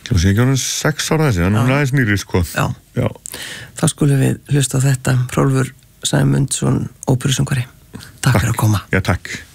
Þú sé ekki honum 6 ára þessi, hann er aðeins nýri, sko. Já. Þá skulum við hlusta á þetta. Hrólfur Sæmundsson, óperusöngvari. Takk fyrir að koma. Já, takk.